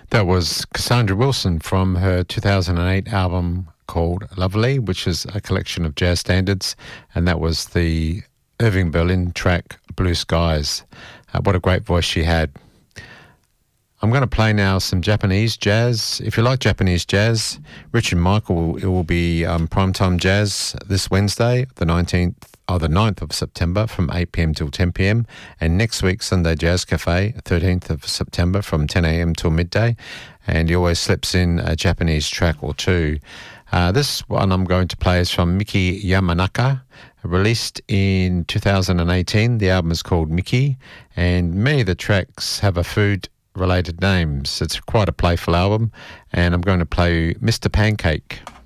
That was Cassandra Wilson from her 2008 album called Lovely, which is a collection of jazz standards, and that was the Irving Berlin track Blue Skies. What a great voice she had. I'm going to play now some Japanese jazz. If you like Japanese jazz, Richard Michael will be Primetime Jazz this Wednesday, the 9th of September from 8 p.m. till 10 p.m. And next week, Sunday Jazz Cafe, 13th of September from 10 a.m. till midday. And he always slips in a Japanese track or two. This one I'm going to play is from Miki Yamanaka, released in 2018. The album is called Miki, and many of the tracks have a food-related names. It's quite a playful album, and I'm going to play Mr. Pancake.